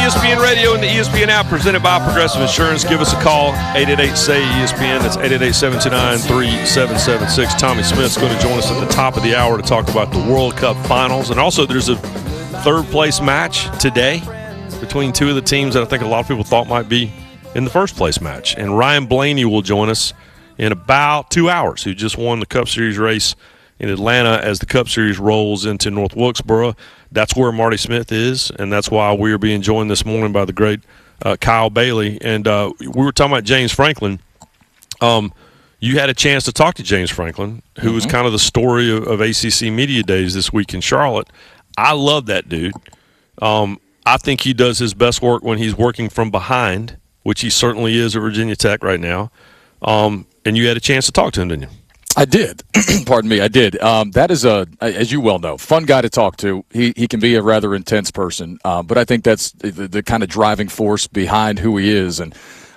ESPN Radio and the ESPN app presented by Progressive Insurance. Give us a call, 888-SAY-ESPN. That's 888-729-3776. Tommy Smith's going to join us at the top of the hour to talk about the World Cup finals. And also there's a third-place match today between two of the teams that I think a lot of people thought might be in the first-place match. And Ryan Blaney will join us in about 2 hours, who just won the Cup Series race in Atlanta as the Cup Series rolls into North Wilkesboro. That's where Marty Smith is, and that's why we are being joined this morning by the great Kyle Bailey. And we were talking about James Franklin. You had a chance to talk to James Franklin, who was kind of the story of ACC Media Days this week in Charlotte. I love that dude. I think he does his best work when he's working from behind, which he certainly is at Virginia Tech right now. And you had a chance to talk to him, didn't you? I did. Pardon me, I did. That is as you well know, fun guy to talk to. He can be a rather intense person, but I think that's the kind of driving force behind who he is. And,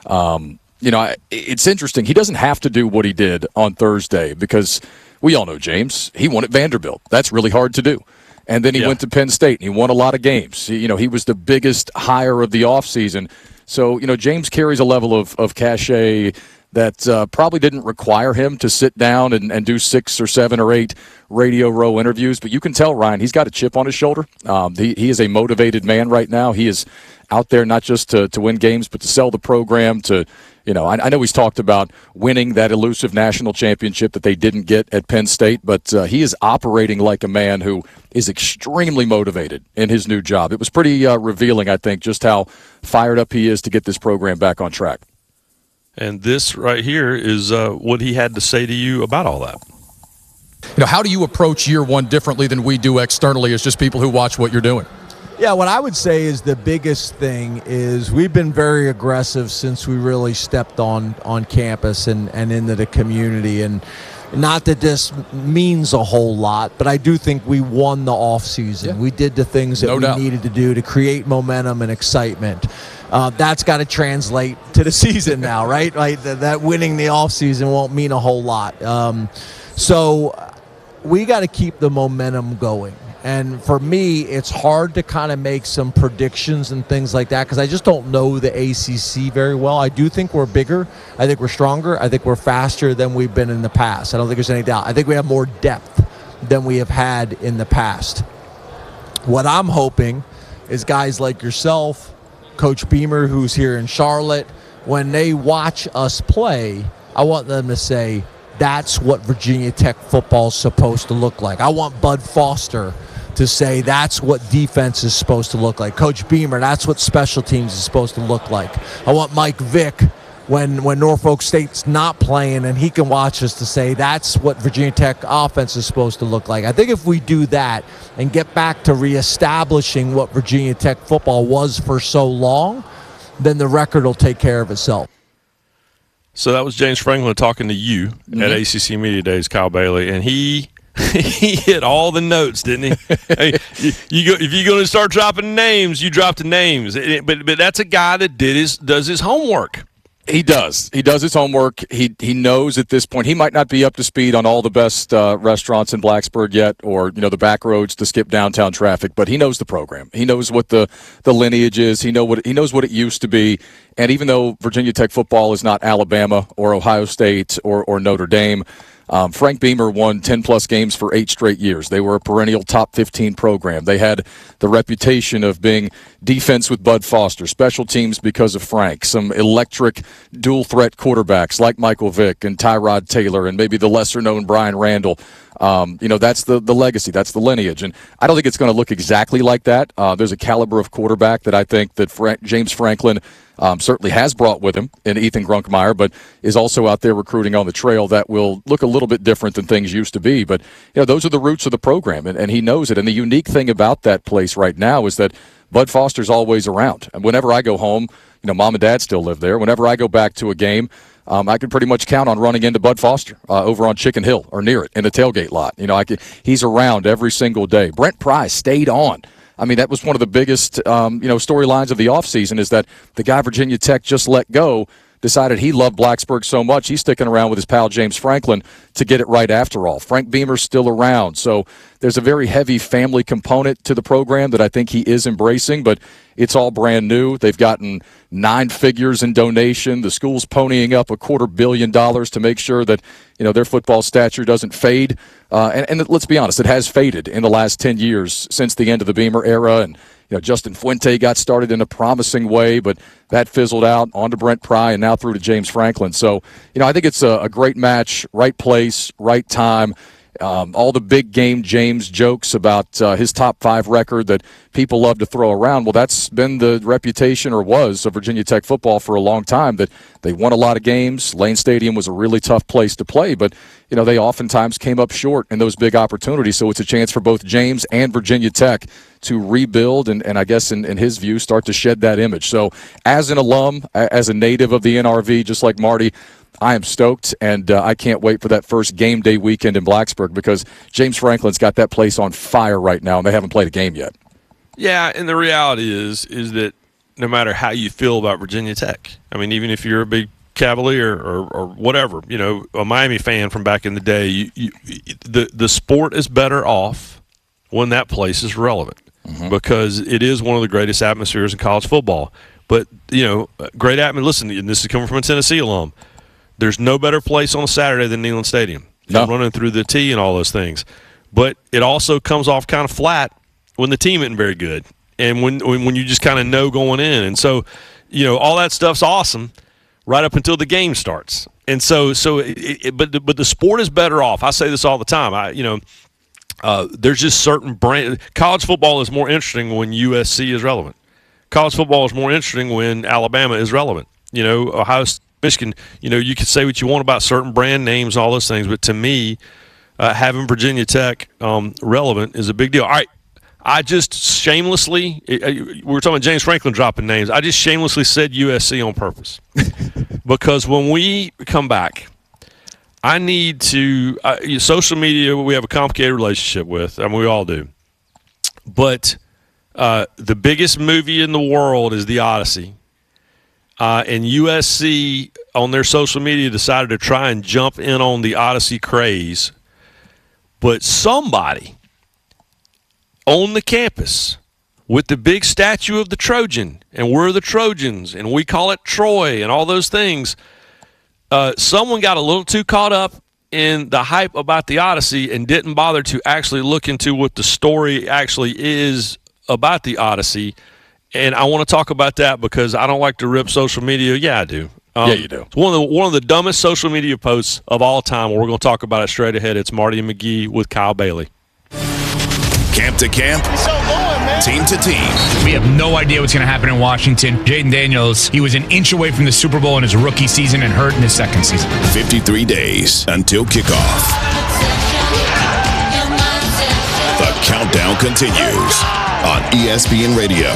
it's interesting. He doesn't have to do what he did on Thursday because we all know James. He won at Vanderbilt. That's really hard to do. And then he went to Penn State, and he won a lot of games. He was the biggest hire of the offseason. So, James carries a level of cachet that probably didn't require him to sit down and do 6 or 7 or 8 Radio Row interviews. But you can tell, Ryan, he's got a chip on his shoulder. He is a motivated man right now. He is out there not just to win games, but to sell the program. I know he's talked about winning that elusive national championship that they didn't get at Penn State, but he is operating like a man who is extremely motivated in his new job. It was pretty revealing, I think, just how fired up he is to get this program back on track. And this right here is what he had to say to you about all that. How do you approach year one differently than we do externally as just people who watch what you're doing? Yeah, what I would say is the biggest thing is we've been very aggressive since we really stepped on campus and into the community. And not that this means a whole lot, but I do think we won the offseason. Yeah. We did the things that we needed to do to create momentum and excitement. That's got to translate to the season now, right? Like that winning the offseason won't mean a whole lot. So we got to keep the momentum going. And for me, it's hard to kind of make some predictions and things like that because I just don't know the ACC very well. I do think we're bigger. I think we're stronger. I think we're faster than we've been in the past. I don't think there's any doubt. I think we have more depth than we have had in the past. What I'm hoping is guys like yourself, Coach Beamer, who's here in Charlotte, when they watch us play, I want them to say, that's what Virginia Tech football is supposed to look like. I want Bud Foster to say that's what defense is supposed to look like. Coach Beamer, that's what special teams is supposed to look like. I want Mike Vick, when Norfolk State's not playing and he can watch us, to say that's what Virginia Tech offense is supposed to look like. I think if we do that and get back to reestablishing what Virginia Tech football was for so long, then the record will take care of itself. So that was James Franklin talking to you at ACC Media Days, Kyle Bailey, and he hit all the notes, didn't he? Hey, if you're going to start dropping names, you drop the names. But that's a guy that does his homework. He does. He does his homework. He knows at this point he might not be up to speed on all the best restaurants in Blacksburg yet, or the back roads to skip downtown traffic. But he knows the program. He knows what the lineage is. He knows what it used to be. And even though Virginia Tech football is not Alabama or Ohio State or Notre Dame, Frank Beamer won 10-plus games for 8 straight years. They were a perennial top 15 program. They had the reputation of being defense with Bud Foster, special teams because of Frank, some electric dual-threat quarterbacks like Michael Vick and Tyrod Taylor and maybe the lesser-known Brian Randall. That's the legacy. That's the lineage. And I don't think it's going to look exactly like that. There's a caliber of quarterback that I think that James Franklin certainly has brought with him in Ethan Grunkmeyer, but is also out there recruiting on the trail that will look a little bit different than things used to be. But, those are the roots of the program, and he knows it. And the unique thing about that place right now is that Bud Foster's always around. And whenever I go home, Mom and Dad still live there. Whenever I go back to a game, I can pretty much count on running into Bud Foster over on Chicken Hill or near it in the tailgate lot. He's around every single day. Brent Pry stayed on. I mean, that was one of the biggest, storylines of the offseason is that the guy Virginia Tech just let go decided he loved Blacksburg so much, he's sticking around with his pal James Franklin to get it right after all. Frank Beamer's still around, so there's a very heavy family component to the program that I think he is embracing, but it's all brand new. They've gotten 9 figures in donation. The school's ponying up $250 million to make sure that their football stature doesn't fade. And let's be honest, it has faded in the last 10 years since the end of the Beamer era. And Justin Fuente got started in a promising way, but that fizzled out. On to Brent Pry, and now through to James Franklin. So, I think it's a great match, right place, right time. All the big game James jokes about his top 5 record that people love to throw around. Well, that's been the reputation, or was, of Virginia Tech football for a long time, that they won a lot of games. Lane Stadium was a really tough place to play, but they oftentimes came up short in those big opportunities. So it's a chance for both James and Virginia Tech to rebuild and I guess in his view, start to shed that image. So as an alum, as a native of the NRV, just like Marty, I am stoked, and I can't wait for that first game day weekend in Blacksburg, because James Franklin's got that place on fire right now, and they haven't played a game yet. Yeah, and the reality is that no matter how you feel about Virginia Tech, I mean, even if you're a big Cavalier or whatever, a Miami fan from back in the day, the sport is better off when that place is relevant, because it is one of the greatest atmospheres in college football. But, great atmosphere. Listen, and this is coming from a Tennessee alum. There's no better place on a Saturday than Neyland Stadium. No. Running through the tee and all those things. But it also comes off kind of flat when the team isn't very good, and when you just kind of know going in. And so, all that stuff's awesome right up until the game starts. And but the sport is better off. I say this all the time. There's just certain college football is more interesting when USC is relevant. College football is more interesting when Alabama is relevant. Ohio State, Michigan, you can say what you want about certain brand names and all those things, but to me, having Virginia Tech relevant is a big deal. All right, I just shamelessly, we were talking about James Franklin dropping names, I just shamelessly said USC on purpose. Because when we come back, I need to, social media we have a complicated relationship with, and we all do. But the biggest movie in the world is The Odyssey. And USC on their social media decided to try and jump in on the Odyssey craze. But somebody on the campus with the big statue of the Trojan, and we're the Trojans, and we call it Troy and all those things, someone got a little too caught up in the hype about the Odyssey and didn't bother to actually look into what the story actually is about the Odyssey. And I want to talk about that because I don't like to rip social media. Yeah, I do. Yeah, you do. It's one of the dumbest social media posts of all time. We're going to talk about it straight ahead. It's Marty and McGee with Kyle Bailey. Camp to camp, team to team. We have no idea what's going to happen in Washington. Jaden Daniels, he was an inch away from the Super Bowl in his rookie season and hurt in his second season. 53 days until kickoff. The countdown continues on ESPN Radio.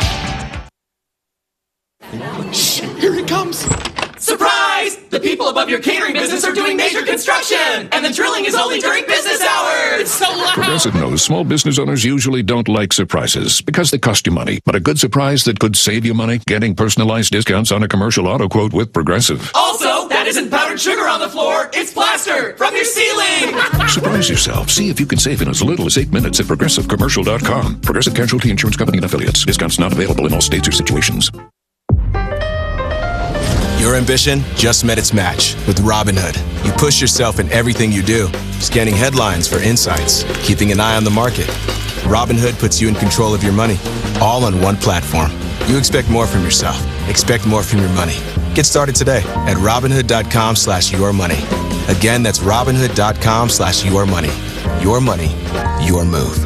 Shh, here it comes. Surprise! The people above your catering business are doing major construction, and the drilling is only during business hours. It's so loud. Progressive knows small business owners usually don't like surprises because they cost you money. But a good surprise that could save you money, getting personalized discounts on a commercial auto quote with Progressive. Also, that isn't powdered sugar on the floor. It's plaster from your ceiling. Surprise yourself. See if you can save in as little as 8 minutes at ProgressiveCommercial.com. Progressive Casualty Insurance Company and Affiliates. Discounts not available in all states or situations. Your ambition just met its match with Robinhood. You push yourself in everything you do, scanning headlines for insights, keeping an eye on the market. Robinhood puts you in control of your money, all on one platform. You expect more from yourself. Expect more from your money. Get started today at Robinhood.com/yourmoney. Again, that's Robinhood.com/yourmoney. Your money, your move.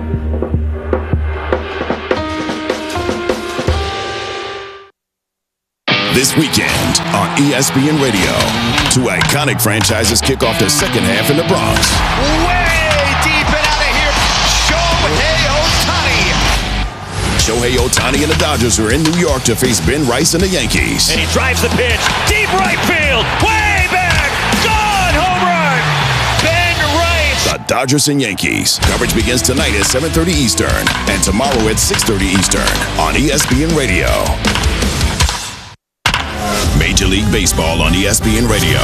This weekend on ESPN Radio, 2 iconic franchises kick off the second half in the Bronx. Way deep and out of here, Shohei Ohtani. Shohei Ohtani and the Dodgers are in New York to face Ben Rice and the Yankees. And he drives the pitch, deep right field, way back, gone, home run. Ben Rice. The Dodgers and Yankees. Coverage begins tonight at 7:30 Eastern and tomorrow at 6:30 Eastern on ESPN Radio. Major League Baseball on ESPN Radio.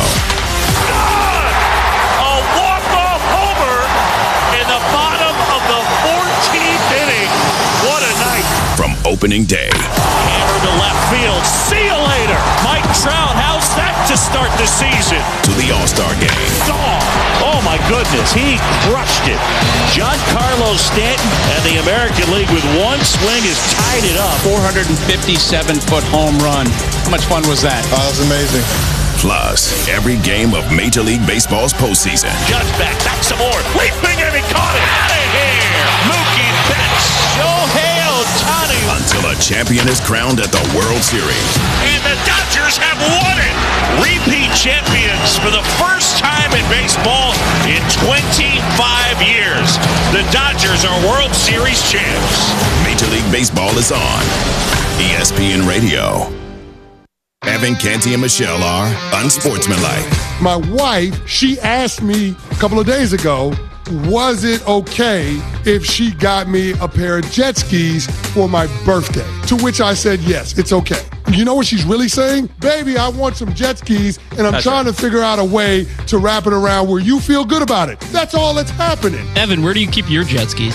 A walk-off homer in the bottom of the 14th inning. What a night. From opening day. Hammer to left field. See you later. Mike Trout, how's that to start the season? To the All-Star Game. Oh, my goodness. He crushed it. Giancarlo Stanton and the American League with one swing has tied it up. 457-foot home run. How much fun was that? Oh, that was amazing. Plus, every game of Major League Baseball's postseason. Judge back some more. Leaping and he caught it. Out of here. Mookie Betts. Shohei Ohtani. Until a champion is crowned at the World Series. And the Dodgers have won it. Repeat champions for the first time in baseball in 25 years. The Dodgers are World Series champs. Major League Baseball is on ESPN Radio. Evan, Canty, and Michelle are unsportsmanlike. My wife, she asked me a couple of days ago, was it okay if she got me a pair of jet skis for my birthday? To which I said, yes, it's okay. You know what she's really saying? Baby, I want some jet skis, and I'm trying to figure out a way to wrap it around where you feel good about it. That's all that's happening. Evan, where do you keep your jet skis?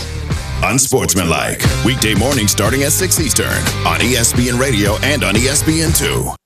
Unsportsmanlike. Weekday morning starting at 6 Eastern on ESPN Radio and on ESPN2.